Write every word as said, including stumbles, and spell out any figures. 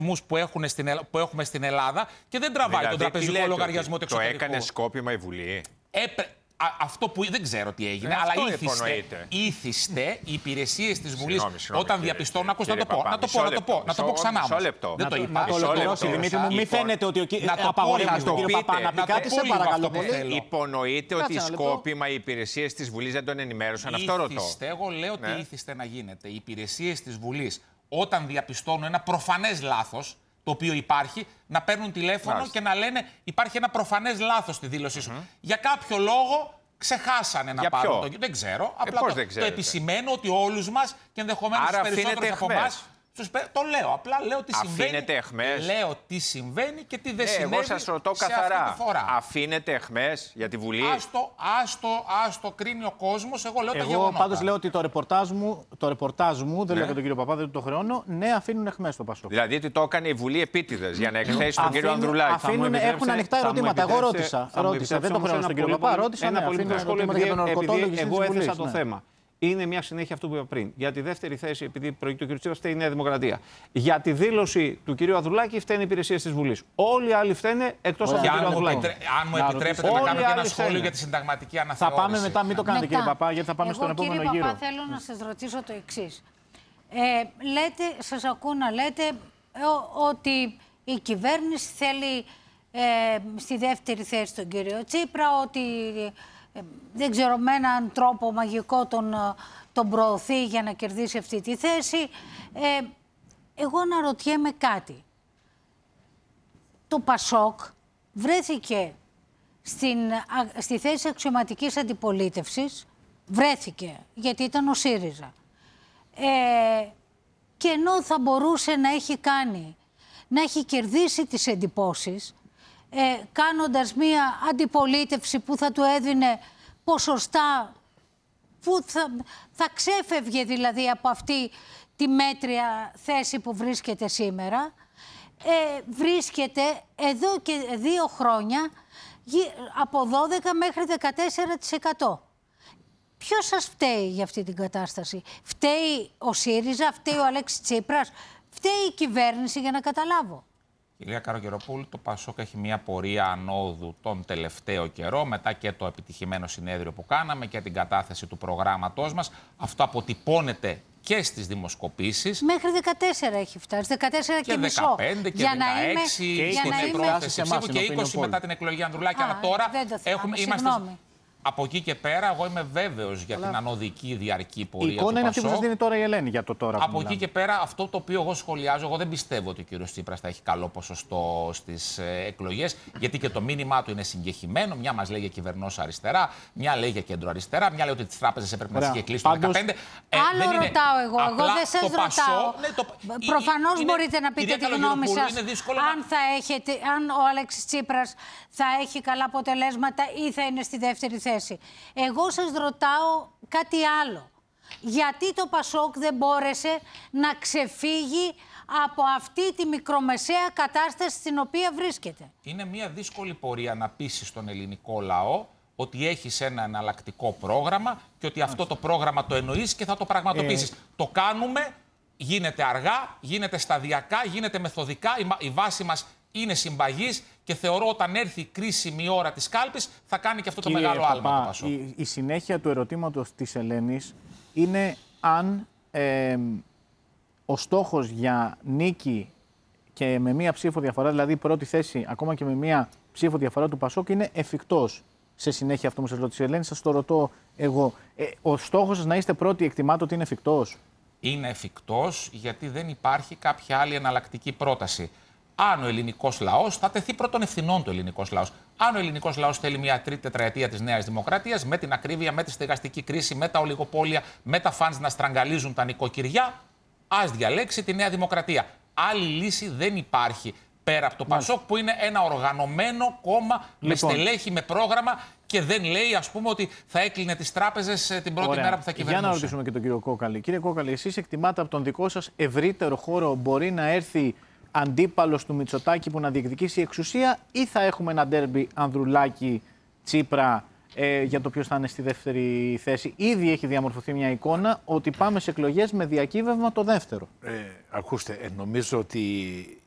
Που, έχουν στην, που έχουμε στην Ελλάδα και δεν τραβάει δηλαδή, τον τραπεζικό λογαριασμό του εξωτερικού. Το έκανε σκόπιμα η Βουλή. Έπρε... Α, αυτό που δεν ξέρω τι έγινε, ε, αλλά ήθιστε, ήθιστε οι υπηρεσίες της Βουλής όταν διαπιστώνουν. Ακούστε να το πω, να το πω, να το πω, να το πω ξανά. Δεν το είπα. Να το ολοκληρώσει, Δημήτρη μου. Μην φαίνεται ότι απαγορεύει τον κύριο Παπά να πει κάτι, σε παρακαλώ πολύ. Υπονοείται ότι σκόπιμα οι υπηρεσίες της Βουλής δεν τον ενημέρωσαν. Αυτό ρωτώ. Εγώ λέω ότι ήθιστε να γίνεται. Οι υπηρεσίες της Βουλής όταν διαπιστώνουν ένα προφανές λάθος, το οποίο υπάρχει, να παίρνουν τηλέφωνο Μάλιστα. και να λένε υπάρχει ένα προφανές λάθος στη δήλωσή σου. Mm-hmm. Για κάποιο λόγο ξεχάσανε να πάρουν το... Δεν ξέρω, απλά ε, το, δεν το επισημαίνω ότι όλους μας και ενδεχομένως τους περισσότερους από εμάς. Το λέω, απλά λέω τι συμβαίνει. Αφήνετε εχμές. Λέω τι συμβαίνει και τι δεν ε, συμβαίνει. Εγώ σας ρωτώ καθαρά. Αφήνετε εχμές για τη Βουλή. Άστο, άστο, άστο κρίνει ο κόσμος. Εγώ λέω εγώ τα γεγονότα. Εγώ πάντως λέω ότι το ρεπορτάζ μου, το ρεπορτάζ μου ναι. δεν λέω για τον κύριο Παπά, δεν το χρεώνω. Ναι, αφήνουν εχμές στο Πασόκ. Δηλαδή ότι το έκανε η Βουλή επίτηδες για να εκθέσει τον κύριο Ανδρουλάκη. Αφήνουν, έχουν ανοιχτά ερωτήματα. Εγώ ρώτησα. ρώτησα δεν το χρεώνω στον κύριο Παπά. Ρώτησα ένα πολύ μικρό σχόλιο για τον ορκωτόλογο. Εγώ έθεσα το θέμα. Είναι μια συνέχεια αυτό που είπα πριν. Για τη δεύτερη θέση, επειδή προηγείται ο κ. Τσίπρας, φταίει η Νέα Δημοκρατία. Για τη δήλωση του κ. Ανδρουλάκη φταίνουν οι υπηρεσίες της Βουλής. Όλοι οι άλλοι φταίνε εκτός από τον κ. Ανδρουλάκη. Αν μου επιτρέπετε να κάνω και ένα σχόλιο για τη συνταγματική αναθεώρηση. Θα πάμε μετά, μην το κάνετε κύριε Παπά, γιατί θα πάμε στον επόμενο γύρο. Κύριε Παπά, θέλω να σας ρωτήσω το εξής. Ε, λέτε, σας ακούω να λέτε ε, ότι η κυβέρνηση θέλει ε, στη δεύτερη θέση τον κύριο Τσίπρα, ότι... Ε, δεν ξέρω, με έναν τρόπο μαγικό τον, τον προωθεί για να κερδίσει αυτή τη θέση. Ε, εγώ αναρωτιέμαι κάτι. Το Πασόκ βρέθηκε στην, στη θέση αξιωματικής αντιπολίτευσης, βρέθηκε, γιατί ήταν ο ΣΥΡΙΖΑ. Ε, και ενώ θα μπορούσε να έχει κάνει, να έχει κερδίσει τις εντυπώσεις, Ε, κάνοντας μία αντιπολίτευση που θα του έδινε ποσοστά, που θα, θα ξέφευγε δηλαδή από αυτή τη μέτρια θέση που βρίσκεται σήμερα, ε, βρίσκεται εδώ και δύο χρόνια από δώδεκα μέχρι δεκατέσσερα τοις εκατό. Ποιος σας φταίει για αυτή την κατάσταση? Φταίει ο ΣΥΡΙΖΑ, φταίει ο Αλέξης Τσίπρας, φταίει η κυβέρνηση, για να καταλάβω. Κυρία Καρογεροπούλου, το Πασόκ έχει μια πορεία ανόδου τον τελευταίο καιρό, μετά και το επιτυχημένο συνέδριο που κάναμε και την κατάθεση του προγράμματός μας. Αυτό αποτυπώνεται και στις δημοσκοπήσεις. Μέχρι δεκατέσσερα έχει φτάσει, δεκατέσσερα και, και μισό. δεκαπέντε και δεκαέξι και στην πρόθεση ψήφου και είκοσι μετά την εκλογή Ανδρουλάκη. Αλλά τώρα έχουμε, είμαστε... Από εκεί και πέρα, εγώ είμαι βέβαιος για Αλλά... την ανωδική διαρκή πορεία. Η εικόνα είναι αυτή που σας δίνει τώρα η Ελένη για το τώρα. Από εκεί και πέρα, αυτό το οποίο εγώ σχολιάζω, εγώ δεν πιστεύω ότι ο κύριος Τσίπρας θα έχει καλό ποσοστό στις ε, εκλογές, γιατί και το μήνυμά του είναι συγκεχημένο. Μια μας λέει για κυβερνός αριστερά, μια λέει για κέντρο αριστερά, μια λέει ότι τις τράπεζες έπρεπε να τις είχε κλείσει το δύο χιλιάδες δεκαπέντε. Ε, Άλλο δεν ρωτάω εγώ, εγώ δεν σας ρωτάω. Ναι, το... Προφανώς είναι... μπορείτε να πείτε τη γνώμη σας αν, θα έχετε, αν ο Αλέξης Τσίπρας θα έχει καλά αποτελέσματα ή θα είναι στη δεύτερη θέση. Εγώ σας ρωτάω κάτι άλλο. Γιατί το Πασόκ δεν μπόρεσε να ξεφύγει από αυτή τη μικρομεσαία κατάσταση στην οποία βρίσκεται? Είναι μια δύσκολη πορεία να πείσεις στον ελληνικό λαό ότι έχεις ένα εναλλακτικό πρόγραμμα και ότι αυτό το πρόγραμμα το εννοείς και θα το πραγματοποιήσεις. Ε... Το κάνουμε, γίνεται αργά, γίνεται σταδιακά, γίνεται μεθοδικά. Η, η βάση μας είναι συμπαγής και θεωρώ όταν έρθει η κρίσιμη ώρα της κάλπης θα κάνει και αυτό το Κύριε μεγάλο Παπά, άλμα το Πασόκ. Η, η συνέχεια του ερωτήματος της Ελένης είναι αν ε, ο στόχος για νίκη και με μία ψήφο διαφορά, δηλαδή πρώτη θέση ακόμα και με μία ψήφο διαφορά του Πασόκ, είναι εφικτός. Σε συνέχεια αυτό που σας ρώτησε η Ελένη, σας το ρωτώ εγώ. Ε, ο στόχος σας να είστε πρώτοι εκτιμάται ότι είναι εφικτός? Είναι εφικτός γιατί δεν υπάρχει κάποια άλλη εναλλακτική πρόταση. Αν ο ελληνικός λαός, θα τεθεί πρώτον ευθυνών του ελληνικός λαός. Αν ο ελληνικός λαός θέλει μια τρίτη τετραετία της Νέας Δημοκρατίας, με την ακρίβεια, με τη στεγαστική κρίση, με τα ολιγοπόλια, με τα φαντς να στραγγαλίζουν τα νοικοκυριά, ας διαλέξει τη Νέα Δημοκρατία. Άλλη λύση δεν υπάρχει πέρα από το Πασόκ, που είναι ένα οργανωμένο κόμμα λοιπόν, με στελέχη, με πρόγραμμα και δεν λέει, ας πούμε, ότι θα έκλεινε τις τράπεζες την πρώτη Ωραία. μέρα που θα κυβερνούσε. Για να ρωτήσουμε και τον κύριο Κόκαλη. Κύριε Κόκαλη, εσείς εκτιμάτε από τον δικό σας ευρύτερο χώρο μπορεί να έρθει αντίπαλος του Μητσοτάκη που να διεκδικήσει εξουσία, ή θα έχουμε ένα ντέρμπι Ανδρουλάκη Τσίπρα ε, για το ποιος θα είναι στη δεύτερη θέση? Ήδη έχει διαμορφωθεί μια εικόνα ότι πάμε σε εκλογές με διακύβευμα το δεύτερο. Ε, ακούστε, ε, νομίζω ότι